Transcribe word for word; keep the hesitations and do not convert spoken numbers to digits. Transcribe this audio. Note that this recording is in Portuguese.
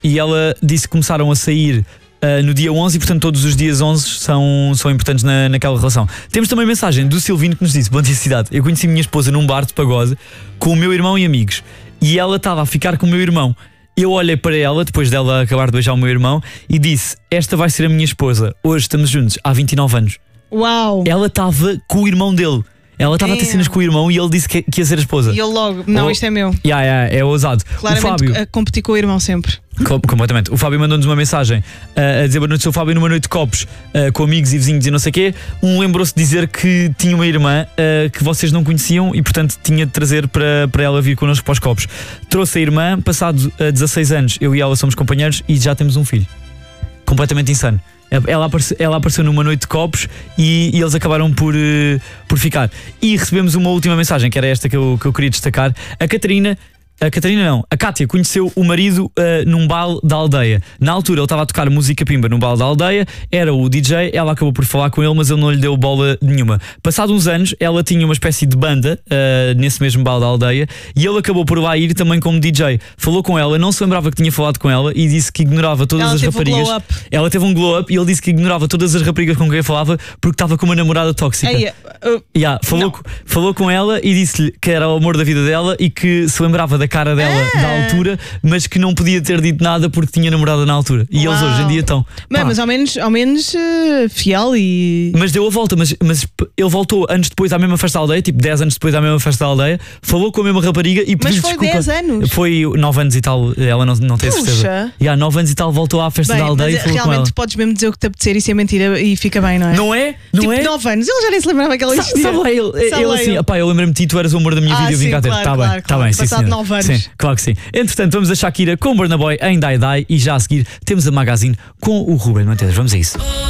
e ela disse que começaram a sair uh, no dia onze e, portanto, todos os dias onze são, são importantes na, naquela relação. Temos também mensagem do Silvino que nos disse: bom dia, cidade. Eu conheci a minha esposa num bar de pagode com o meu irmão e amigos, e ela estava a ficar com o meu irmão. Eu olhei para ela, depois dela acabar de beijar o meu irmão, e disse: esta vai ser a minha esposa. Hoje estamos juntos, há vinte e nove anos. Uau! Ela estava com o irmão dele. Ela estava a ter cenas com o irmão e ele disse que, que ia ser a esposa. E ele logo, não, oh, isto é meu. Yeah, yeah, é ousado. Claramente, o Fábio, a competir com o irmão sempre. Com, completamente. O Fábio mandou-nos uma mensagem uh, a dizer: boa noite, sou o Fábio, numa noite de copos uh, com amigos e vizinhos e não sei o quê. Um lembrou-se de dizer que tinha uma irmã uh, que vocês não conheciam e, portanto, tinha de trazer para, para ela vir connosco para os copos. Trouxe a irmã, passado uh, dezasseis anos, eu e ela somos companheiros e já temos um filho. Completamente insano. Ela apareceu, ela apareceu numa noite de copos e, e eles acabaram por, uh, por ficar. E recebemos uma última mensagem, que era esta que eu, que eu queria destacar. A Catarina, a Catarina não, a Cátia conheceu o marido uh, num baile da aldeia. Na altura ele estava a tocar música pimba num baile da aldeia, era o D J, ela acabou por falar com ele, mas ele não lhe deu bola nenhuma. Passados uns anos, ela tinha uma espécie de banda uh, nesse mesmo baile da aldeia e ele acabou por lá ir também como D J. Falou com ela, não se lembrava que tinha falado com ela e disse que ignorava todas ela as teve raparigas. Um glow up. Ela teve um glow up e ele disse que ignorava todas as raparigas com quem falava porque estava com uma namorada tóxica. Ei, uh, yeah, falou, falou com ela e disse-lhe que era o amor da vida dela e que se lembrava da cara dela ah. da altura, mas que não podia ter dito nada porque tinha namorada na altura. E Uau. eles hoje em dia estão. Mas, mas ao menos, ao menos uh, fiel e. Mas deu a volta, mas, mas ele voltou anos depois à mesma festa da aldeia, tipo dez anos depois à mesma festa da aldeia, falou com a mesma rapariga e pediu mas foi desculpa. dez anos? Foi nove anos e tal, ela não, não tem Puxa. certeza. E há nove anos e tal voltou à festa Bem, da aldeia mas e falou com ela. realmente podes mesmo dizer o que te apetecer e ser mentira e fica bem, não é? Não é? Não tipo, é? nove anos, ele já nem se lembrava que ela existia. Sabe lá ele, Sabe ele lá assim, ele. opá, eu lembro-me de ti, tu eras o amor da minha Ah, vida e eu vim sim, cá ter. claro, Tá claro, bem, tá claro. bem, sim, Passado senhor. nove anos. Sim, claro que sim. Entretanto, vamos a Shakira com Burna Boy em Die Die e já a seguir temos a Magazine com o Ruben Monteiro. Vamos a isso.